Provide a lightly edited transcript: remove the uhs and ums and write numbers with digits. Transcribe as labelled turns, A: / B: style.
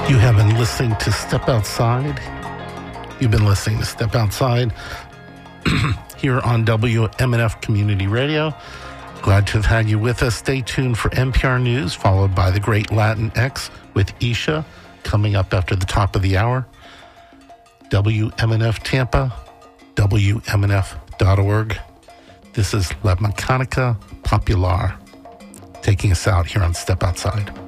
A: You have been listening to Step Outside. You've been listening to Step Outside here on WMNF Community Radio. Glad to have had you with us. Stay tuned for NPR News, followed by the Great Latin X with Isha, coming up after the top of the hour. WMNF Tampa, WMNF.org. This is La Mecanica Popular, taking us out here on Step Outside.